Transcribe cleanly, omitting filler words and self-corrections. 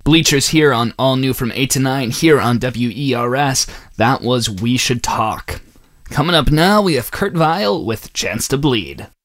Bleachers here on All New from 8 to 9 here on WERS. That was We Should Talk. Coming up now, we have Kurt Vile with Chance to Bleed.